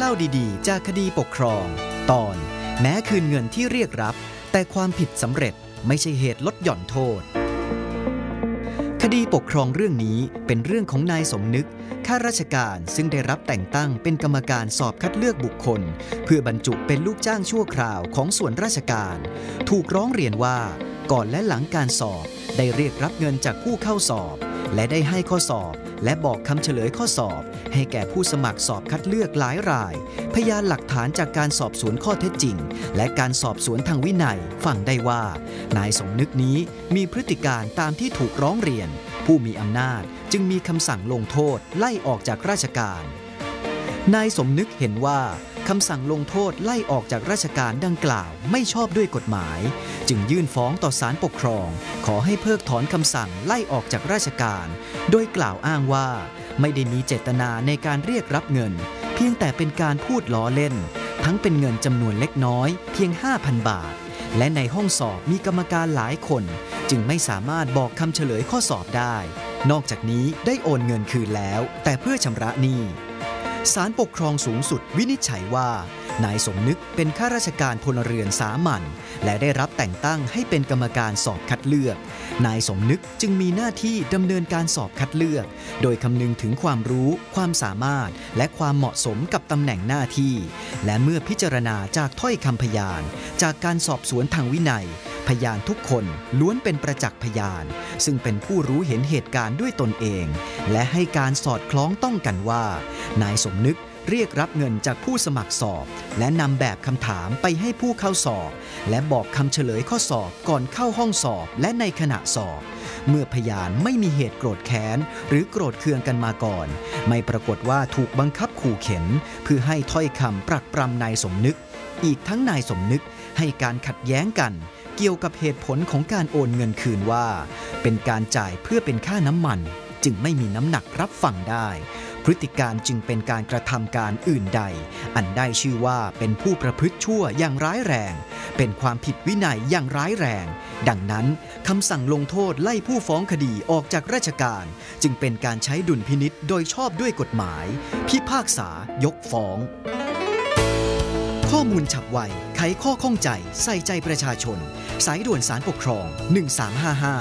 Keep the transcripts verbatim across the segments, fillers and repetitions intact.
ล่าดีๆจากคดีปกครองตอนแม้คืนเงินที่เรียกรับแต่ความผิดสำเร็จไม่ใช่เหตุลดหย่อนโทษคดีปกครองเรื่องนี้เป็นเรื่องของนายสมนึกข้าราชการซึ่งได้รับแต่งตั้งเป็นกรรมการสอบคัดเลือกบุคคลเพื่อบรรจุเป็นลูกจ้างชั่วคราวของส่วนราชการถูกร้องเรียนว่าก่อนและหลังการสอบได้เรียกรับเงินจากผู้เข้าสอบและได้ให้ข้อสอบและบอกคำเฉลยข้อสอบให้แก่ผู้สมัครสอบคัดเลือกหลายรายพยานหลักฐานจากการสอบสวนข้อเท็จจริงและการสอบสวนทางวินัยฟังได้ว่านายสมนึกนี้มีพฤติการตามที่ถูกร้องเรียนผู้มีอำนาจจึงมีคำสั่งลงโทษไล่ออกจากราชการนายสมนึกเห็นว่าคำสั่งลงโทษไล่ออกจากราชการดังกล่าวไม่ชอบด้วยกฎหมายจึงยื่นฟ้องต่อศาลปกครองขอให้เพิกถอนคำสั่งไล่ออกจากราชการโดยกล่าวอ้างว่าไม่ได้มีเจตนาในการเรียกรับเงินเพียงแต่เป็นการพูดล้อเล่นทั้งเป็นเงินจำนวนเล็กน้อยเพียง ห้าพัน บาทและในห้องสอบมีกรรมการหลายคนจึงไม่สามารถบอกคำเฉลยข้อสอบได้นอกจากนี้ได้โอนเงินคืนแล้วแต่เพื่อชำระหนี้ศาลปกครองสูงสุดวินิจฉัยว่านายสมนึกเป็นข้าราชการพลเรือนสามัญและได้รับแต่งตั้งให้เป็นกรรมการสอบคัดเลือกนายสมนึกจึงมีหน้าที่ดำเนินการสอบคัดเลือกโดยคำนึงถึงความรู้ความสามารถและความเหมาะสมกับตำแหน่งหน้าที่และเมื่อพิจารณาจากถ้อยคำพยานจากการสอบสวนทางวินัยพยานทุกคนล้วนเป็นประจักษ์พยานซึ่งเป็นผู้รู้เห็นเหตุการณ์ด้วยตนเองและให้การสอดคล้องต้องกันว่านายสมนึกเรียกรับเงินจากผู้สมัครสอบและนำแบบคำถามไปให้ผู้เข้าสอบและบอกคำเฉลยข้อสอบก่อนเข้าห้องสอบและในขณะสอบเมื่อพยานไม่มีเหตุโกรธแค้นหรือโกรธเคืองกันมาก่อนไม่ปรากฏว่าถูกบังคับขู่เข็นเพื่อให้ถ้อยคำปรักปรำนายสมนึกอีกทั้งนายสมนึกให้การขัดแย้งกันเกี่ยวกับเหตุผลของการโอนเงินคืนว่าเป็นการจ่ายเพื่อเป็นค่าน้ำมันจึงไม่มีน้ำหนักรับฟังได้พฤติการจึงเป็นการกระทำการอื่นใดอันได้ชื่อว่าเป็นผู้ประพฤติชั่วอย่างร้ายแรงเป็นความผิดวินัยอย่างร้ายแรงดังนั้นคำสั่งลงโทษไล่ผู้ฟ้องคดีออกจากราชการจึงเป็นการใช้ดุลพินิจโดยชอบด้วยกฎหมายพิพากษายกฟ้องข้อมูลฉับไวไขข้อข้องใจใส่ใจประชาชนสายด่วนศาลปกครองหนึ่งสามห้าห้า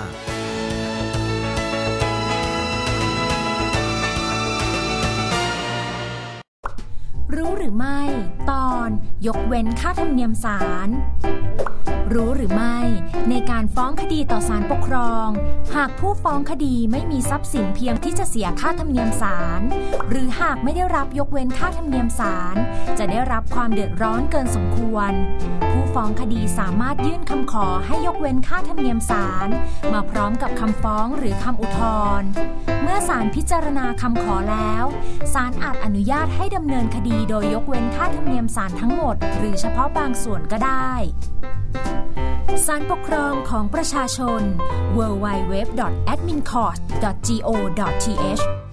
รู้หรือไม่ตอนยกเว้นค่าธรรมเนียมศาลรู้หรือไม่ในการฟ้องคดีต่อศาลปกครองหากผู้ฟ้องคดีไม่มีทรัพย์สินเพียงที่จะเสียค่าธรรมเนียมศาลหรือหากไม่ได้รับยกเว้นค่าธรรมเนียมศาลจะได้รับความเดือดร้อนเกินสมควรผู้ฟ้องคดีสามารถยื่นคำขอให้ยกเว้นค่าธรรมเนียมศาลมาพร้อมกับคำฟ้องหรือคำอุทธรณ์เมื่อศาลพิจารณาคำขอแล้วศาลอาจอนุญาตให้ดำเนินคดีโดยยกเว้นค่าธรรมเนียมศาลทั้งหมดหรือเฉพาะบางส่วนก็ได้ศาลปกครองของประชาชน ดับเบิลยู ดับเบิลยู ดับเบิลยู ดอท แอดมินคอร์ท ดอท จี โอ ดอท ที เอช